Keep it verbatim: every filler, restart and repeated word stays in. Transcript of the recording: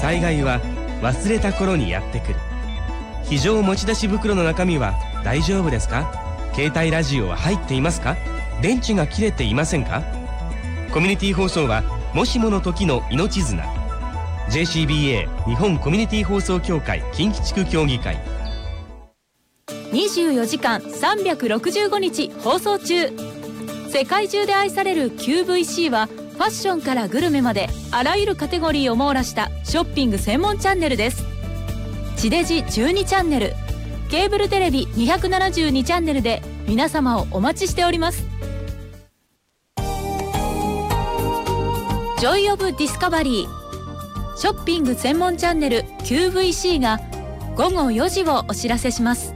災害は忘れた頃にやってくる。非常持ち出し袋の中身は大丈夫ですか？携帯ラジオは入っていますか？電池が切れていませんか？コミュニティ放送はもしもの時の命綱。 ジェーシービーエー 日本コミュニティ放送協会近畿地区協議会。 にじゅうよじかんさんびゃくろくじゅうごにち放送中。世界中で愛される キューブイシー はファッションからグルメまであらゆるカテゴリーを網羅したショッピング専門チャンネルです。地デジじゅうにチャンネル、ケーブルテレビにひゃくななじゅうにチャンネルで皆様をお待ちしております。ジョイオブディスカバリー、ショッピング専門チャンネル キューブイシー がごごよじをお知らせします。